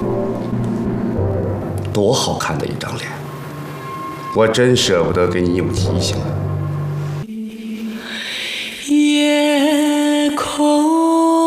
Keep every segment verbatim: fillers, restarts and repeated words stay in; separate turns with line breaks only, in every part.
多好看的一张脸，我真舍不得给你有提醒啊。
夜空。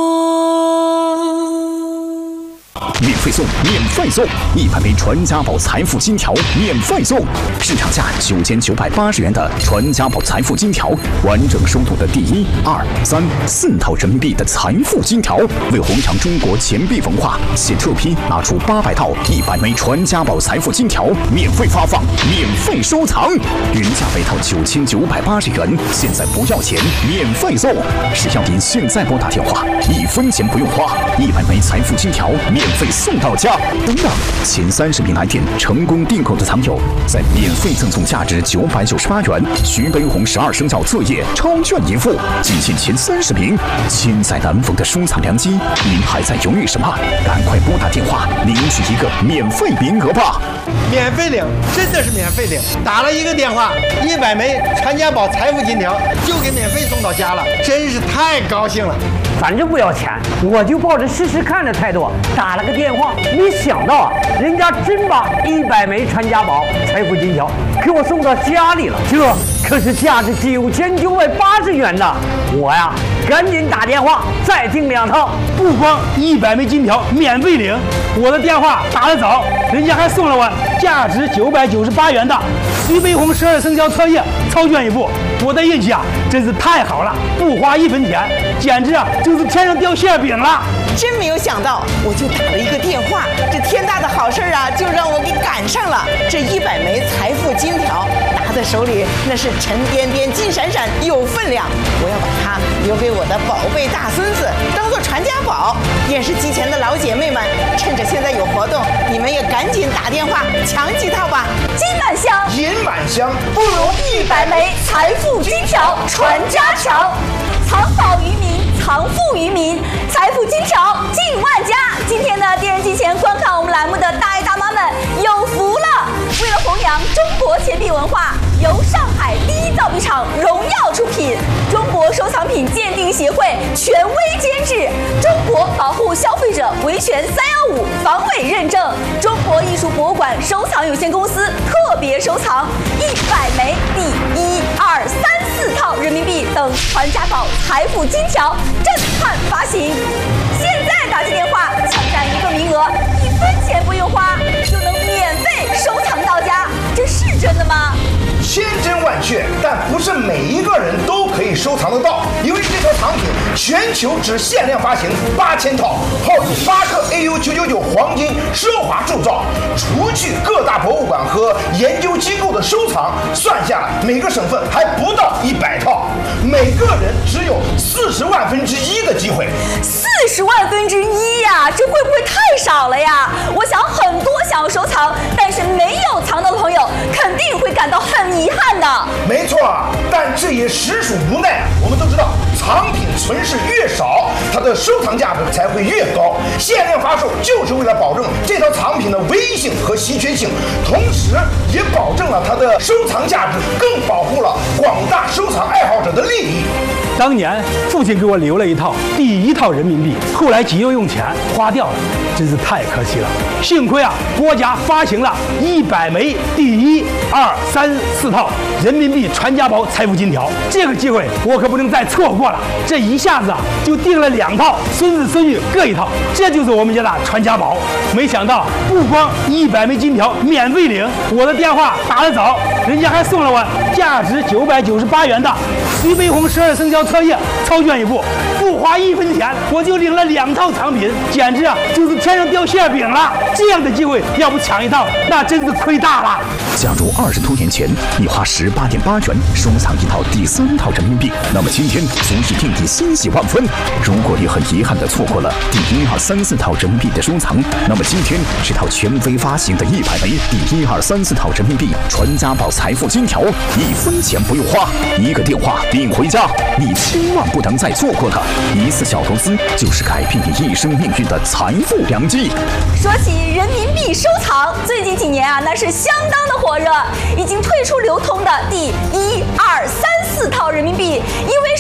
免费送，免费送，一百枚传家宝财富金条，免费送。市场价九千九百八十元的传家宝财富金条，完整收录的第一、二、三、四套人民币的财富金条，为弘扬中国钱币文化，现特批拿出八百套一百枚传家宝财富金条，免费发放，免费收藏。原价每套九千九百八十元，现在不要钱，免费送。只要您现在拨打电话，一分钱不用花，一百枚财富金条免费送到家。等等，前三十名来电成功订购的藏友，在免费赠送价值九百九十八元徐悲鸿十二生肖册页超券一副。仅限前三十名，千载难逢的收藏良机，您还在犹豫什么？赶快拨打电话领取一个免费名额吧！
免费领，真的是免费领！打了一个电话，一百枚传家宝财富金条就给免费送到家了，真是太高兴了。
反正不要钱，我就抱着试试看的态度打了个电话，没想到啊，人家真把一百枚传家宝财富金条给我送到家里了，这可是价值九千九百八十元的。我呀，赶紧打电话再订两套，
不光一百枚金条免费领，我的电话打得早，人家还送了我价值九百九十八元的徐悲鸿十二生肖册页超券一部。我的运气啊，真是太好了，不花一分钱，简直啊就是天上掉馅饼了。
真没有想到，我就打了一个电话，这天大的好事啊，就让我给赶上了。这一百枚财富金条拿在手里，那是沉甸甸、金闪闪，有分量。我要把它留给我的宝贝大孙子，当做传家宝。电视机前的老姐妹们，趁着现在有活动，你们也赶紧打电话抢几套吧。
金满箱，
银满箱，
不如一百枚财富金条传家强。藏宝于民，藏富于民，财富金条进万家。今天呢，电视机前观看我们栏目的大爷大妈们有福了！为了弘扬中国钱币文化，由上海第一造币厂荣耀出品，中国收藏品鉴定协会权威监制，中国保护消费者维权三幺五防伪认证，中国艺术博物馆收藏有限公司特别收藏一百枚第一、二、三、四套人民币等传家宝财富金条震撼发行。现在打起电话抢占一个名额，一分钱不用花就能免费收藏到家，这是真的吗？
千真万确，但不是每一个人都可以收藏得到，因为这套藏品全球只限量发行八千套，号称巴克 A U 九九九黄金奢华铸造。除去各大博物馆和研究机构的收藏，算下来每个省份还不到一百套，每个人只有四十万分之一的机会。
四十万分之一呀，这会不会太少了呀？我想很多想要收藏，但是没有藏到的朋友，肯定会感到很遗憾的。
没错，但这也实属无奈。我们都知道，藏品存世越少，它的收藏价值才会越高。限量发售就是为了保证这套藏品的唯一性和稀缺性，同时也保证了它的收藏价值，更保护了广大收藏爱好者的利益。
当年父亲给我留了一套第一套人民币，后来急又用钱花掉了，真是太可惜了。幸亏啊，国家发行了一百枚第一、二、三、四套人民币传家宝财富金条，这个机会我可不能再错过了。这一下子啊，就订了两套，孙子孙女各一套，这就是我们家的传家宝。没想到不光一百枚金条免费领，我的电话打得早，人家还送了我价值九百九十八元的徐悲鸿十二生肖册页超券一部，不花一分钱我就领了两套藏品，简直啊就是天上掉馅饼了。这样的机会要不抢一套，那真是亏大了。
假如二十多年前你花十八点八元收藏一套第三套人民币，那么今天足以令你欣喜万分。如果你很遗憾地错过了第一、二、三、四套人民币的收藏，那么今天这套权威发行的一百枚第一、二、三、四套人民币传家宝财富金条，一分钱不用花，一个电话领回家，你千万不能再错过它。一次小投资就是改变你一生命运的财富良机。
说起人民币收藏，最近几年啊，那是相当的火热。已经退出流通的第一、二、三、四套人民币，因为时间快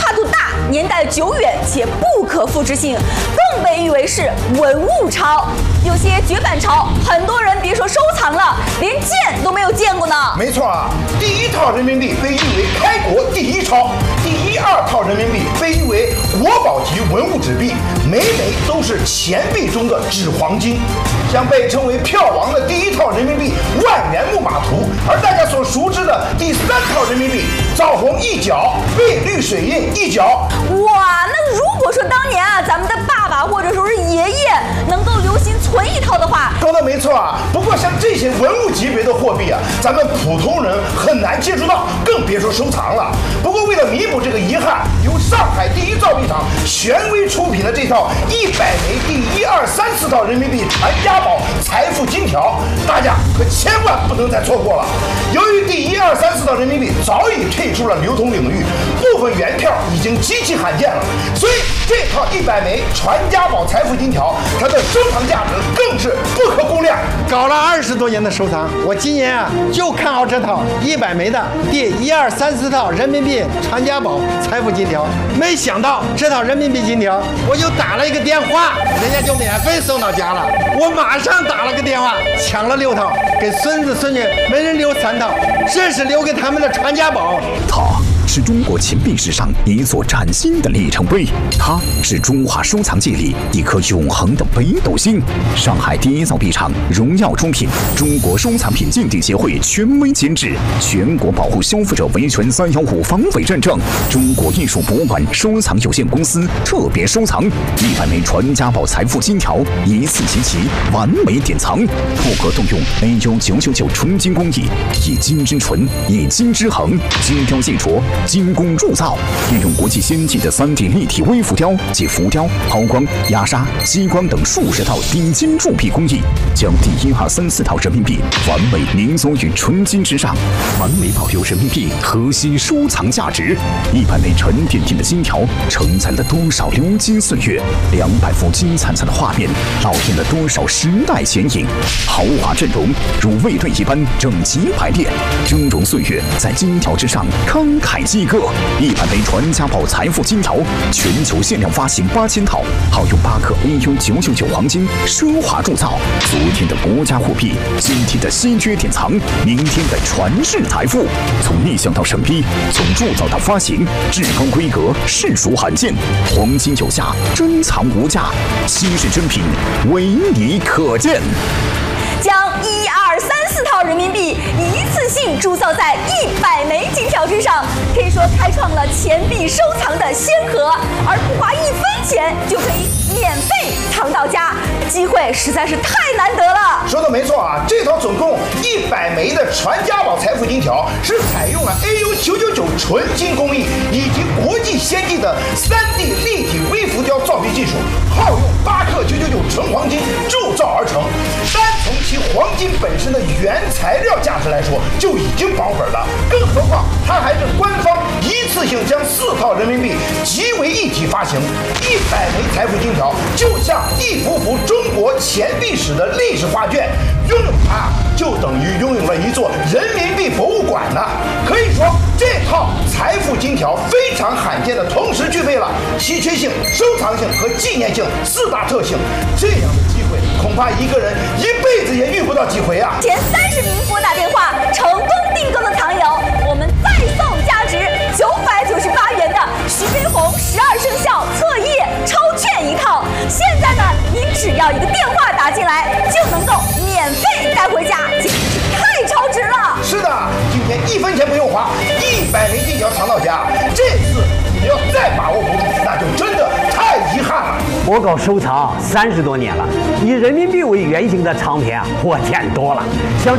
跨度大，年代久远且不可复制性，更被誉为是文物钞。有些绝版钞，很多人别说收藏了，连见都没有见过呢。
没错啊，第一套人民币被誉为开国第一钞，第一二套人民币被誉为国宝级文物纸币，每枚都是钱币中的纸黄金。像被称为票王的第一套人民币万元木马图，而大家所熟知的第三套人民币枣红一角，碧绿水印一角。
哇，那如果说当年啊，咱们的爸爸或者说是爷爷能够留心存一套的话，
说的没错啊。不过像这些文物级别的货币啊，咱们普通人很难接触到，更别说收藏了。不过为了弥补这个遗憾，由上海第一造币厂玄威出品的这套一百枚第一二三四套人民币传家宝财富金条，大家可千万不能再错过了。由于第一二三四套人民币早已退出了流通领域，部分原票已经极其罕见了，所以这套一百枚传家宝财富金条，它的收藏价值更是不可估量。
搞了二十多年的收藏，我今年啊就看好这套一百枚的第一二三四套人民币传家宝财富金条。没想到这套人民币金条，我就打了一个电话，人家就免费送到家了。我马上打了个电话，抢了六套，给孙子孙女每人留三套，这是留给他们的传家宝。
它是中国钱币史上一座崭新的里程碑，它是中华收藏界里一颗永恒的北斗星。上海第一造币厂荣耀出品，中国收藏品鉴定协会权威监制，全国保护消费者维权三幺五防伪认证，中国艺术博物馆收藏有限公司特别收藏一百枚传家宝财富金条，一次集齐，完美典藏。复合动用 A U 九九九纯金工艺，以金之纯，以金之恒，精雕细琢，精工铸造，运用国际先进的 三 D 立体微浮雕及浮雕、抛光、压砂、激光等数十套顶尖铸币工艺，将第一二三四套人民币完美凝缩于纯金之上，完美保留人民币核心收藏价值。一百枚沉甸甸的金条，承载了多少流金岁月？两百幅金灿灿的画面，烙印了多少时代剪影？豪华阵容如卫队一般整齐排列，峥嵘岁月在金条之上慷慨祭歌。一百枚传家宝财富金条，全球限量发行八千套，好用八克 A U 九九九黄金，奢华铸造。昨天的国家货币，今天的稀缺典藏，明天的传世财富。从立项到审批，从铸造到发行，至高规格，实属罕见。黄金有价，珍藏无价，稀世珍品，唯你可见。
将一二三四套人民币一次性铸造在一百枚金条之上，可以说开创了钱币收藏的先河，而不花一分钱就可以免费藏到家，机会实在是太难得了。
说的没错啊，这套总共一百枚的传家宝财富金条是采用了 A U 九九九纯金工艺以及国际先进的 三 D 立体微浮雕造币技术，耗用八克九九九纯黄金铸造而成。单从其黄金本身的原材料价值来说，就已经保本了，更何况它还是官方一次性将四套人民币集为一体发行。一百枚财富金条就像一幅幅中国钱币史的历史画卷，拥有它就等于拥有了一座人民币博物馆呢。可以说，这套财富金条非常罕见的同时具备了稀缺性、收藏性和纪念性四大特性。这样的机会，恐怕一个人一辈子也遇不到几回啊！
前三十名拨打电话成功订购的藏友，我们再送价值九百九十八元的徐悲鸿十二生肖册页钞券一套。现在呢，您只要一个电话打进来，就能够免费带回家，简直是太超值了！
是的，今天一分钱不用花，一百枚金条藏到家。这次你要再把握不住，那就真的太遗憾了。
我搞收藏三十多年了，以人民币为原型的藏品啊，我见多了。像